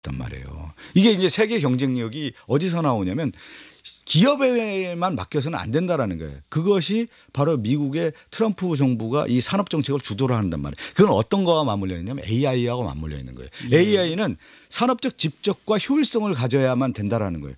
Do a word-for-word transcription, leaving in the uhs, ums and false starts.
있었단 말이에요. 이게 이제 세계 경쟁력이 어디서 나오냐면 기업에만 맡겨서는 안 된다라는 거예요. 그것이 바로 미국의 트럼프 정부가 이 산업 정책을 주도를 한단 말이에요. 그건 어떤 거와 맞물려 있냐면 에이아이하고 맞물려 있는 거예요. 예. 에이아이는 산업적 집적과 효율성을 가져야만 된다라는 거예요.